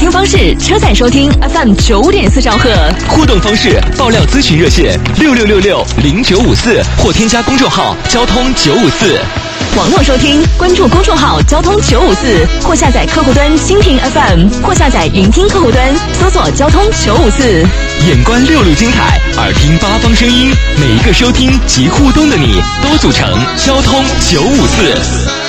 听方式：车载收听 FM 95.4兆赫。 互动方式：爆料咨询热线66660954或添加公众号交通954。 网络收听，关注公众号交通954，或下载客户端蜻蜓 FM， 或下载云听客户端，搜索交通954。 眼观六路精彩，耳听八方声音，每一个收听及互动的你，都组成交通954。